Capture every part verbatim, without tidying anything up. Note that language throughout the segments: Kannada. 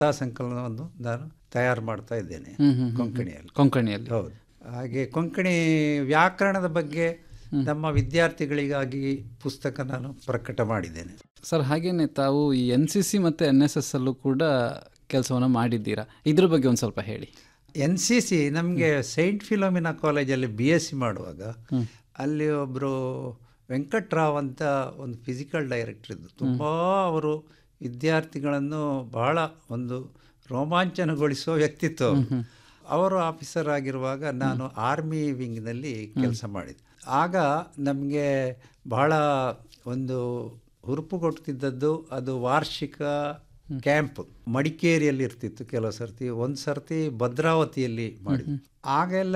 ಸಂಕಲನವನ್ನು ನಾನು ತಯಾರು ಮಾಡ್ತಾ ಇದ್ದೇನೆ ಕೊಂಕಣಿಯಲ್ಲಿ. ಕೊಂಕಣಿಯಲ್ಲಿ ಹೌದು. ಹಾಗೆ ಕೊಂಕಣಿ ವ್ಯಾಕರಣದ ಬಗ್ಗೆ ನಮ್ಮ ವಿದ್ಯಾರ್ಥಿಗಳಿಗಾಗಿ ಪುಸ್ತಕ ನಾನು ಪ್ರಕಟ ಮಾಡಿದ್ದೇನೆ. ಸರ್, ಹಾಗೇನೆ ತಾವು ಈ ಎನ್ ಸಿ ಸಿ ಮತ್ತು ಎನ್ ಎಸ್ ಎಸ್ ಅಲ್ಲೂ ಕೂಡ ಕೆಲಸವನ್ನು ಮಾಡಿದ್ದೀರಾ, ಇದ್ರ ಬಗ್ಗೆ ಒಂದು ಸ್ವಲ್ಪ ಹೇಳಿ. ಎನ್ ಸಿ ಸಿ ನಮಗೆ ಸೈಂಟ್ ಫಿಲೋಮಿನಾ ಕಾಲೇಜಲ್ಲಿ ಬಿ ಎಸ್ ಸಿ ಮಾಡುವಾಗ ಅಲ್ಲಿ ಒಬ್ಬರು ವೆಂಕಟ್ರಾವ್ ಅಂತ ಒಂದು ಫಿಸಿಕಲ್ ಡೈರೆಕ್ಟರ್ ಇದ್ದು, ತುಂಬ ಅವರು ವಿದ್ಯಾರ್ಥಿಗಳನ್ನು ಬಹಳ ಒಂದು ರೋಮಾಂಚನಗೊಳಿಸುವ ವ್ಯಕ್ತಿತ್ವ. ಅವರು ಆಫೀಸರ್ ಆಗಿರುವಾಗ ನಾನು ಆರ್ಮಿ ವಿಂಗ್ನಲ್ಲಿ ಕೆಲಸ ಮಾಡಿದೆ. ಆಗ ನಮಗೆ ಬಹಳ ಒಂದು ಹುರುಪು ಕೊಡ್ತಿದ್ದದ್ದು ಅದು ವಾರ್ಷಿಕ ಕ್ಯಾಂಪ್ ಮಡಿಕೇರಿಯಲ್ಲಿ ಇರ್ತಿತ್ತು, ಕೆಲವು ಸರ್ತಿ ಒಂದು ಸರ್ತಿ ಭದ್ರಾವತಿಯಲ್ಲಿ ಮಾಡಿದ್ವಿ. ಆಗೆಲ್ಲ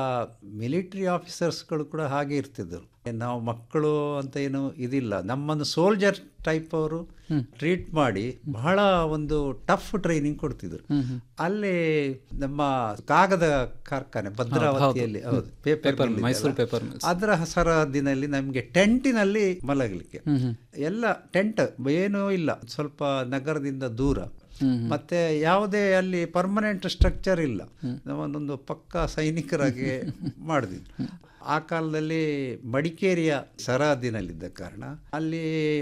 ಮಿಲಿಟರಿ ಆಫೀಸರ್ಸ್ಗಳು ಕೂಡ ಹಾಗೆ ಇರ್ತಿದ್ದರು. ನಾವು ಮಕ್ಕಳು ಅಂತ ಏನು ಇದಿಲ್ಲ, ನಮ್ಮನ್ನು ಸೋಲ್ಜರ್ ಟೈಪ್ ಅವರು ಟ್ರೀಟ್ ಮಾಡಿ ಬಹಳ ಒಂದು ಟಫ್ ಟ್ರೈನಿಂಗ್ ಕೊಡ್ತಿದ್ರು. ಅಲ್ಲಿ ನಮ್ಮ ಕಾಗದ ಕಾರ್ಖಾನೆ ಭದ್ರಾವತಿಯಲ್ಲಿ, ಹೌದು, ಪೇಪರ್ ಮೈಸೂರು ಪೇಪರ್, ಅದರ ಸರಹದ್ದಿನಲ್ಲಿ ನಮಗೆ ಟೆಂಟಿನಲ್ಲಿ ಮಲಗಲಿಕ್ಕೆ ಎಲ್ಲ ಟೆಂಟ್ ಏನೂ ಇಲ್ಲ, ಸ್ವಲ್ಪ ನಗರದಿಂದ ದೂರ, ಮತ್ತೆ ಯಾವುದೇ ಅಲ್ಲಿ ಪರ್ಮನೆಂಟ್ ಸ್ಟ್ರಕ್ಚರ್ ಇಲ್ಲ. ನಾವೊಂದೊಂದು ಪಕ್ಕ ಸೈನಿಕರಾಗಿ ಮಾಡಿದ್ವಿ. ಆ ಕಾಲದಲ್ಲಿ ಮಡಿಕೇರಿಯ ಸರಹದ್ದಿನಲ್ಲಿದ್ದ ಕಾರಣ ಅಲ್ಲಿ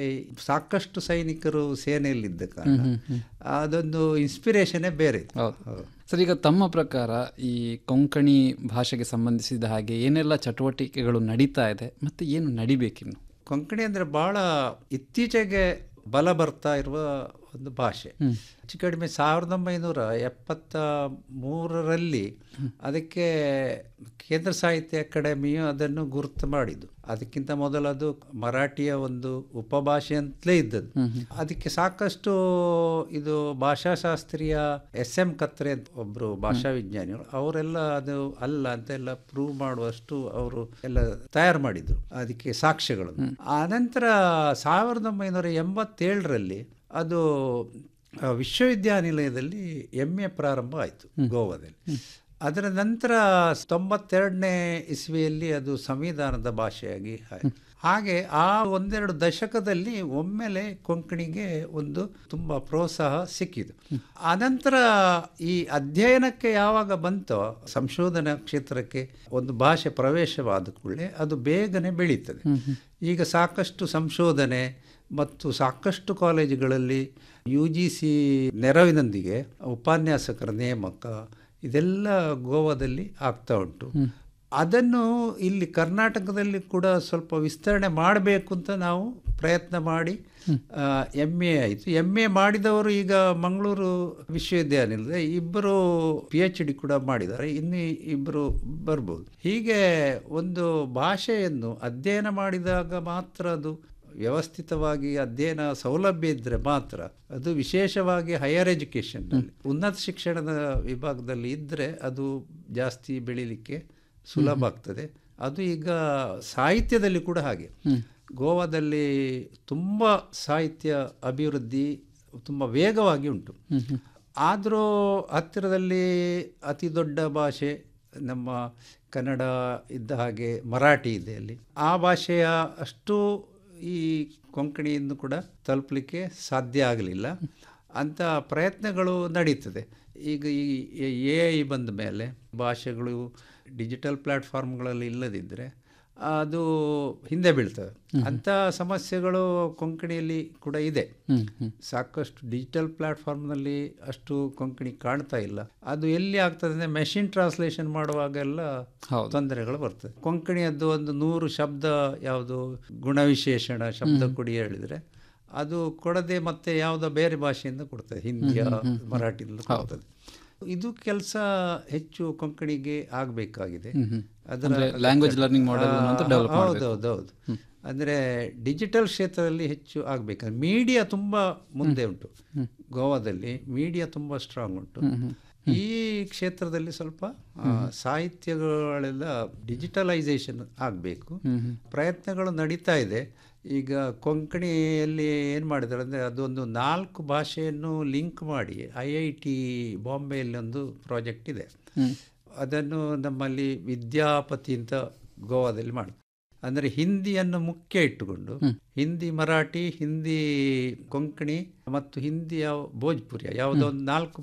ಸಾಕಷ್ಟು ಸೈನಿಕರು ಸೇನೆಯಲ್ಲಿದ್ದ ಕಾರಣ ಅದೊಂದು ಇನ್ಸ್ಪಿರೇಷನ್ನೇ ಬೇರೆ. ಸರ್, ಈಗ ತಮ್ಮ ಪ್ರಕಾರ ಈ ಕೊಂಕಣಿ ಭಾಷೆಗೆ ಸಂಬಂಧಿಸಿದ ಹಾಗೆ ಏನೆಲ್ಲ ಚಟುವಟಿಕೆಗಳು ನಡೀತಾ ಇದೆ ಮತ್ತು ಏನು ನಡಿಬೇಕಿನ್ನು? ಕೊಂಕಣಿ ಅಂದರೆ ಬಹಳ ಇತ್ತೀಚೆಗೆ ಬಲ ಬರ್ತಾ ಇರುವ ಒಂದು ಭಾಷೆ. ಹೆಚ್ಚು ಕಡಿಮೆ ಸಾವಿರದ ಒಂಬೈನೂರ ಎಪ್ಪತ್ತ ಮೂರರಲ್ಲಿ ಅದಕ್ಕೆ ಕೇಂದ್ರ ಸಾಹಿತ್ಯ ಅಕಾಡೆಮಿಯು ಅದನ್ನು ಗುರುತು ಮಾಡಿದ್ದು. ಅದಕ್ಕಿಂತ ಮೊದಲು ಅದು ಮರಾಠಿಯ ಒಂದು ಉಪಭಾಷೆ ಅಂತಲೇ ಇದ್ದದ್ದು. ಅದಕ್ಕೆ ಸಾಕಷ್ಟು ಇದು ಭಾಷಾಶಾಸ್ತ್ರೀಯ ಎಸ್ ಎಂ ಕತ್ರೆ ಅಂತ ಒಬ್ಬರು ಭಾಷಾ ವಿಜ್ಞಾನಿಗಳು, ಅವರೆಲ್ಲ ಅದು ಅಲ್ಲ ಅಂತೆಲ್ಲ ಪ್ರೂವ್ ಮಾಡುವಷ್ಟು ಅವರು ಎಲ್ಲ ತಯಾರು ಮಾಡಿದರು ಅದಕ್ಕೆ ಸಾಕ್ಷ್ಯಗಳನ್ನು. ಆನಂತರ ಸಾವಿರದ ಒಂಬೈನೂರ ಎಂಬತ್ತೇಳರಲ್ಲಿ ಅದು ವಿಶ್ವವಿದ್ಯಾನಿಲಯದಲ್ಲಿ ಎಮ್ ಎ ಪ್ರಾರಂಭ ಆಯಿತು ಗೋವಾದಲ್ಲಿ. ಅದರ ನಂತರ ತೊಂಬತ್ತೆರಡನೇ ಇಸ್ವಿಯಲ್ಲಿ ಅದು ಸಂವಿಧಾನದ ಭಾಷೆಯಾಗಿ ಆಯಿತು. ಹಾಗೆ ಆ ಒಂದೆರಡು ದಶಕದಲ್ಲಿ ಒಮ್ಮೆಲೆ ಕೊಂಕಣಿಗೆ ಒಂದು ತುಂಬ ಪ್ರೋತ್ಸಾಹ ಸಿಕ್ಕಿತು. ಆನಂತರ ಈ ಅಧ್ಯಯನಕ್ಕೆ ಯಾವಾಗ ಬಂತೋ, ಸಂಶೋಧನಾ ಕ್ಷೇತ್ರಕ್ಕೆ ಒಂದು ಭಾಷೆ ಪ್ರವೇಶವಾದ ಕೂಡಲೇ ಅದು ಬೇಗನೆ ಬೆಳೀತದೆ. ಈಗ ಸಾಕಷ್ಟು ಸಂಶೋಧನೆ ಮತ್ತು ಸಾಕಷ್ಟು ಕಾಲೇಜುಗಳಲ್ಲಿ ಯು ಜಿ ಸಿ ನೆರವಿನೊಂದಿಗೆ ಉಪನ್ಯಾಸಕರ ನೇಮಕ ಇದೆಲ್ಲ ಗೋವಾದಲ್ಲಿ ಆಗ್ತಾ ಉಂಟು. ಅದನ್ನು ಇಲ್ಲಿ ಕರ್ನಾಟಕದಲ್ಲಿ ಕೂಡ ಸ್ವಲ್ಪ ವಿಸ್ತರಣೆ ಮಾಡಬೇಕು ಅಂತ ನಾವು ಪ್ರಯತ್ನ ಮಾಡಿ ಎಮ್ ಎ ಆಯಿತು. ಎಮ್ ಎ ಮಾಡಿದವರು ಈಗ ಮಂಗಳೂರು ವಿಶ್ವವಿದ್ಯಾನಿಲಯದ ಇಬ್ಬರು ಪಿ ಎಚ್ ಡಿ ಕೂಡ ಮಾಡಿದ್ದಾರೆ, ಇನ್ನು ಇಬ್ಬರು ಬರ್ಬೋದು. ಹೀಗೆ ಒಂದು ಭಾಷೆಯನ್ನು ಅಧ್ಯಯನ ಮಾಡಿದಾಗ ಮಾತ್ರ ಅದು ವ್ಯವಸ್ಥಿತವಾಗಿ ಅಧ್ಯಯನ ಸೌಲಭ್ಯ ಇದ್ದರೆ ಮಾತ್ರ ಅದು, ವಿಶೇಷವಾಗಿ ಹೈಯರ್ ಎಜುಕೇಷನ್ನಲ್ಲಿ ಉನ್ನತ ಶಿಕ್ಷಣದ ವಿಭಾಗದಲ್ಲಿ ಇದ್ದರೆ ಅದು ಜಾಸ್ತಿ ಬೆಳೀಲಿಕ್ಕೆ ಸುಲಭ ಆಗ್ತದೆ. ಅದು ಈಗ ಸಾಹಿತ್ಯದಲ್ಲಿ ಕೂಡ ಹಾಗೆ. ಗೋವಾದಲ್ಲಿ ತುಂಬ ಸಾಹಿತ್ಯ ಅಭಿವೃದ್ಧಿ ತುಂಬ ವೇಗವಾಗಿ ಉಂಟು. ಆದರೂ ಹತ್ತಿರದಲ್ಲಿ ಅತಿ ದೊಡ್ಡ ಭಾಷೆ ನಮ್ಮ ಕನ್ನಡ ಇದ್ದ ಹಾಗೆ ಮರಾಠಿ ಇದೆ. ಅಲ್ಲಿ ಆ ಭಾಷೆಯ ಅಷ್ಟು ಈ ಕೊಂಕಣಿಯನ್ನು ಕೂಡ ತಲುಪಲಿಕ್ಕೆ ಸಾಧ್ಯ ಆಗಲಿಲ್ಲ. ಅಂಥ ಪ್ರಯತ್ನಗಳು ನಡೀತದೆ. ಈಗ ಈ ಎ ಐ ಬಂದ ಮೇಲೆ ಭಾಷೆಗಳು ಡಿಜಿಟಲ್ ಪ್ಲ್ಯಾಟ್ಫಾರ್ಮ್ಗಳಲ್ಲಿ ಇಲ್ಲದಿದ್ದರೆ ಅದು ಹಿಂದೆ ಬೀಳ್ತವೆ. ಅಂಥ ಸಮಸ್ಯೆಗಳು ಕೊಂಕಣಿಯಲ್ಲಿ ಕೂಡ ಇದೆ. ಸಾಕಷ್ಟು ಡಿಜಿಟಲ್ ಪ್ಲ್ಯಾಟ್ಫಾರ್ಮ್ನಲ್ಲಿ ಅಷ್ಟು ಕೊಂಕಣಿ ಕಾಣ್ತಾ ಇಲ್ಲ. ಅದು ಎಲ್ಲಿ ಆಗ್ತದೆ ಅಂದರೆ ಮೆಷಿನ್ ಟ್ರಾನ್ಸ್ಲೇಷನ್ ಮಾಡುವಾಗೆಲ್ಲ ತೊಂದರೆಗಳು ಬರ್ತದೆ. ಕೊಂಕಣಿಯದ್ದು ಒಂದು ನೂರು ಶಬ್ದ ಯಾವುದು ಗುಣವಿಶೇಷಣ ಶಬ್ದ ಕೊಡಿ ಹೇಳಿದರೆ ಅದು ಕೊಡದೆ ಮತ್ತೆ ಯಾವುದೋ ಬೇರೆ ಭಾಷೆಯಿಂದ ಕೊಡ್ತದೆ, ಹಿಂದಿಯ ಮರಾಠಿಯಿಂದ ಕೊಡ್ತದೆ. ಇದು ಕೆಲಸ ಹೆಚ್ಚು ಕೊಂಕಣಿಗೆ ಆಗಬೇಕಾಗಿದೆ. ಅದರ ಲ್ಯಾಂಗ್ವೇಜ್ ಲರ್ನಿಂಗ್ ಮಾಡೆಲ್ ಹೌದೌದೌದು. ಅಂದರೆ ಡಿಜಿಟಲ್ ಕ್ಷೇತ್ರದಲ್ಲಿ ಹೆಚ್ಚು ಆಗಬೇಕು. ಮೀಡಿಯಾ ತುಂಬ ಮುಂದೆ ಉಂಟು ಗೋವಾದಲ್ಲಿ, ಮೀಡಿಯಾ ತುಂಬ ಸ್ಟ್ರಾಂಗ್ ಉಂಟು. ಈ ಕ್ಷೇತ್ರದಲ್ಲಿ ಸ್ವಲ್ಪ ಸಾಹಿತ್ಯಗಳೆಲ್ಲ ಡಿಜಿಟಲೈಸೇಷನ್ ಆಗಬೇಕು. ಪ್ರಯತ್ನಗಳು ನಡೀತಾ ಇದೆ. ಈಗ ಕೊಂಕಣಿಯಲ್ಲಿ ಏನು ಮಾಡಿದ್ದಾರೆ ಅಂದರೆ ಅದೊಂದು ನಾಲ್ಕು ಭಾಷೆಯನ್ನು ಲಿಂಕ್ ಮಾಡಿ ಐ ಐ ಟಿ ಬಾಂಬೆಯಲ್ಲಿ ಒಂದು ಪ್ರಾಜೆಕ್ಟ್ ಇದೆ. ಅದನ್ನು ನಮ್ಮಲ್ಲಿ ವಿದ್ಯಾಪತಿ ಅಂತ ಗೋವಾದಲ್ಲಿ ಮಾಡಿ ಅಂದರೆ ಹಿಂದಿಯನ್ನು ಮುಖ್ಯ ಇಟ್ಟುಕೊಂಡು ಹಿಂದಿ ಮರಾಠಿ, ಹಿಂದಿ ಕೊಂಕಣಿ ಮತ್ತು ಹಿಂದಿಯ ಭೋಜ್ಪುರಿಯ ಯಾವುದೋ ಒಂದು ನಾಲ್ಕು